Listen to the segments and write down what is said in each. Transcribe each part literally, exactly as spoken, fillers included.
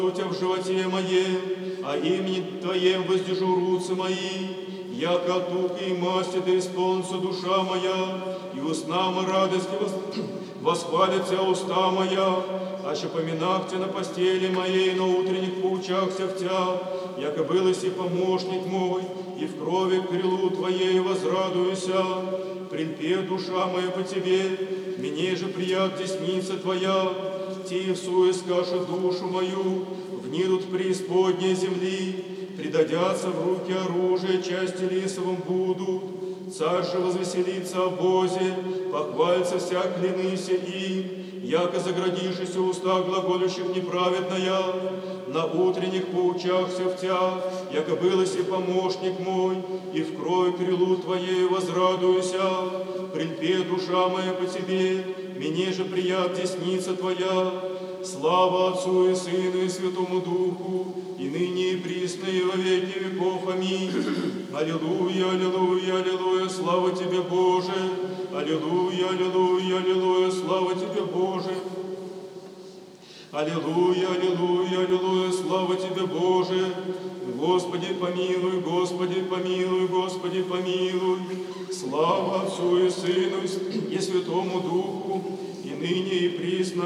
у Тебя в животе моем, а имени Твоем воздержу руцы мои, яко от туки и масти да исполнится душа моя, и устна мы радости восхвалят Тебя уста моя, аще поминах Тебя на постели моей, на утренних поучахся в Тебя, яко был и помощник мой, и в крови к крылу Твоей возрадуюся. Прильпе душа моя по Тебе, мне же прият десница Твоя, Ти всуе скажи душу мою, внидут в преисподней земли, предадятся в руки оружия, части лисовым будут. Царь же возвеселится о Бозе, похвалится вся клянися им, яко заградишися уста глаголющих неправедная, на утренних поучахся в Тя, яко был си помощник мой, и в кровь крылу Твоей возрадуюся. Прильпе душа моя по Тебе, мне же прият десница Твоя. Слава Отцу и Сыну и Святому Духу, и ныне и присно и во веки веков. Аминь. Аллилуйя, аллилуйя, аллилуйя, слава Тебе, Боже. Аллилуйя, аллилуйя, аллилуйя, слава Тебе, Боже. Аллилуйя, аллилуйя, аллилуйя, слава Тебе, Боже. Господи, помилуй, Господи, помилуй, Господи, помилуй. Слава Отцу и Сыну и Святому Духу, и ныне и присно,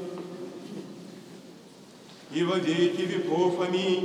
и во веки веков. Аминь.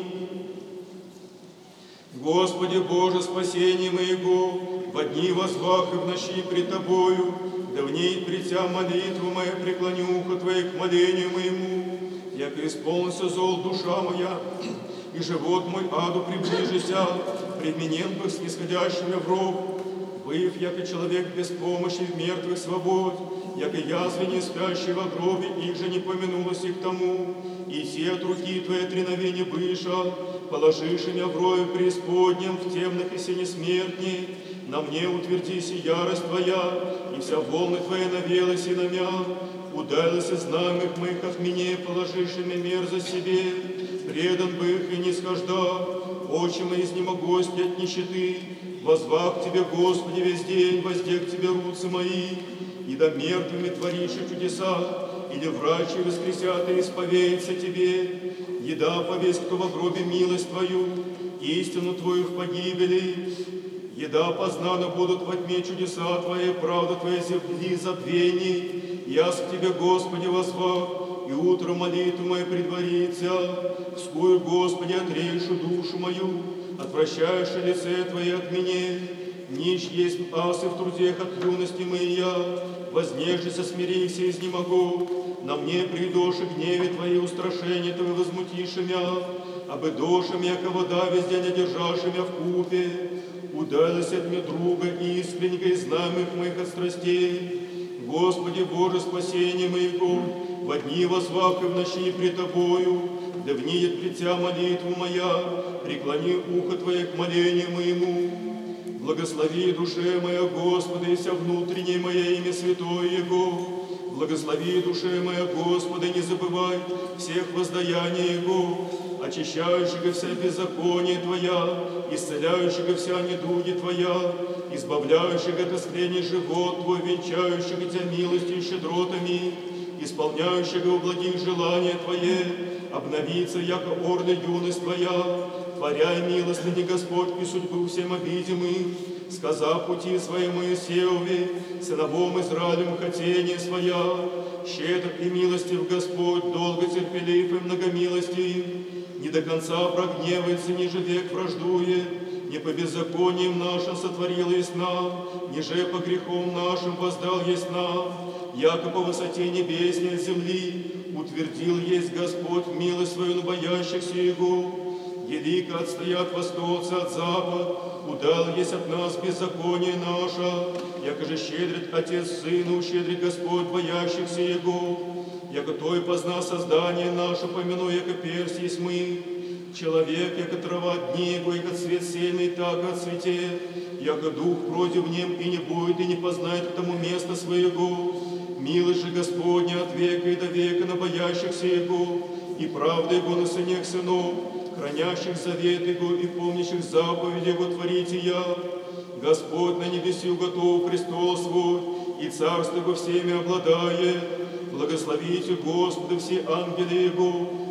Господи Боже, спасение моего, во дни возвах и в ночи пред Тобою, да в ней притя молитву моя, преклони ухо Твое к молению моему, яко исполнится зол душа моя, и живот мой аду приближися, предменен бы снисходящими в ров, быв, яко человек без помощи в мертвых свобод, яко язве не спящий во гробе, их же не помянулось их тому, и все от руки Твоей треновения выша, положишь меня в рою преисподнем, в темных и сене смертней, на мне утвердись и ярость Твоя, и вся волны Твои навелась и на мя, удалось из знамых моих от меня, положишь ими мерзость себе, предан бы их и не схожда, очи мои изнемогости от нищеты, возвах к Тебе, Господи, весь день, возде к Тебе руцы мои, и да мертвыми творишь чудеса, или врачи воскресят и исповеется Тебе, еда повесть, кто во гробе милость Твою, истину Твою в погибели, еда познана будут во тьме чудеса Твои, правда Твоя земли забвений, яс к Тебе, Господи, возвах, и утром молитву мою предварится, вскую, Господи, отрейшу душу мою, отвращаешь лице Твое от меня, нищ есть асы в трудех от юности моя, вознежься, смирися, изнемогу, на мне придоши гневе Твои, устрашения Твои возмутиши мя, абы доши яко вода везде не держаши мя в купе, удалось от меня друга искреннего и знамых моих от страстей. Господи Боже, спасение моего, во дни возвах и в ночи пред Тобою, да внидет пред Тя молитву моя, преклони ухо Твое к молению моему. Благослови душе моя Господа, и вся внутреннее мое имя святое Его. Благослови душе моя Господа, не забывай всех воздаяний Его, очищающего вся беззаконие Твоя, исцеляющего вся недуги Твоя, избавляющего от искрений живот Твой, венчающего Тебя милостью и щедротами, исполняющего благих желания Твое, обновится, яко орда юность Твоя, творяй милостыни Господь и судьбу всем обидимым, сказав пути своему Моисееве, сыновом Израилем хотение своя, щедр и милостив Господь, долго терпелив и многомилостив, не до конца прогневается, ниже век враждует, не по беззакониям нашим сотворил есть нам, ниже по грехам нашим воздал есть нам, яко по высоте небесней земли утвердил есть Господь милость свою на боящихся Его. Велико отстоят восточцы от запад, удал есть от нас беззаконие наше, яко же щедрит Отец Сыну, щедрит Господь боящихся Его, яко Той позна создание наше, помяну, яко перс есть мы, человек, яко трава дни Его, яко цвет сильный, так отцветет, яко дух против нем и не будет, и не познает к тому места своего. Милость же Господня от века и до века на боящихся Его, и правда Его на сынях сынов, хранящих завет Его и помнящих заповеди Его творите я. Господь на небеси уготов престол свой, и царство Его всеми обладает. Благословите Господа все ангелы Его,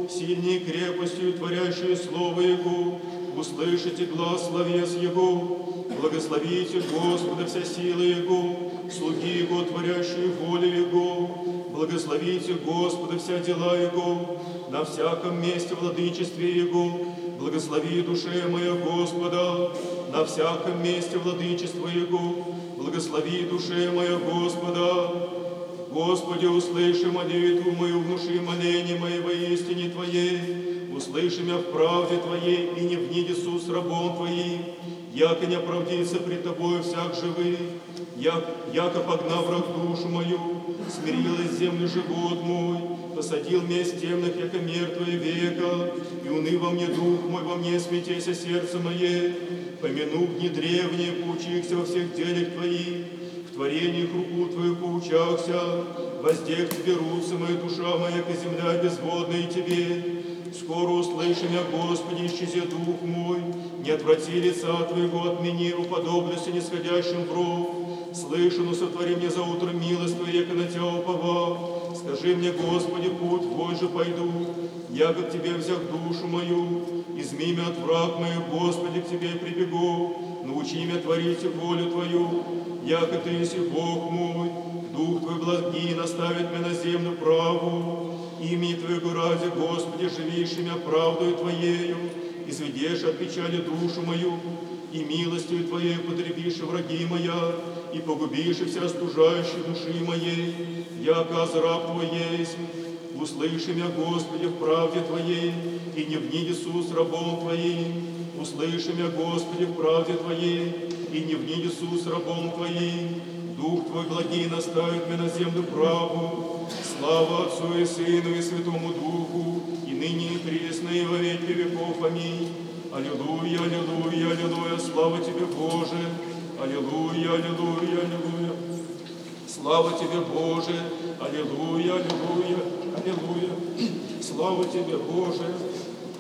сильней крепостью, творящую слово Его, услышите глаз словес Его. Благословите Господа вся сила Его, слуги Его, творящие волю Его. Благословите Господа вся дела Его, на всяком месте владычестве Его. Благослови душе моя Господа, на всяком месте владычества Его. Благослови душе моя Господа. Господи, услыши молитву мою, внуши моление мое во истине Твоей. Услыши меня в правде Твоей, и не вниди суд рабом Твоим. Яко не оправдится пред Тобою всяк живых, як, яко погнав враг душу мою, смирилась землю живот мой, посадил месть темных, яко мертвое века, и уны во мне дух мой, во мне смятейся сердце мое, помянув дни древние, поучихся во всех делях Твоих, в творениях руку Твою поучахся, воздех Тебе руцы моя душа моя, ко земля безводная Тебе. Скоро услыши меня, Господи, исчези дух мой, не отврати лица Твоего от меня, уподоблюся нисходящим в ров. Слышу, но сотвори мне за утро милость Твоя, яко на Тебя упова. Скажи мне, Господи, путь Твой же пойду, яко к Тебе взяв душу мою. Изми меня от враг моих, Господи, к Тебе прибегу. Научи меня творить волю Твою, яко Ты еси Бог мой. Дух Твой благий наставит меня на землю праву. Имени Твоего ради, Господи, живишь меня правдою Твоею, изведешь от печали душу мою, и милостью Твоей потребишь враги моя, и погубишь вся стужающие души моей, яко раб Твой есть. Услыши меня, Господи, в правде Твоей, и не вниди суд рабом Твоим. Услыши меня, Господи, в правде Твоей, и не вниди суд рабом Твоим. Дух Твой благий наставит меня на землю праву. Слава Отцу и Сыну и Святому Духу, и ныне и присно, и во веки веков. Аминь. Аллилуйя, аллилуйя, аллилуйя, слава Тебе, Боже. Аллилуйя, аллилуйя, аллилуйя. Слава Тебе, Боже. Аллилуйя, аллилуйя, аллилуйя. Слава Тебе, Боже.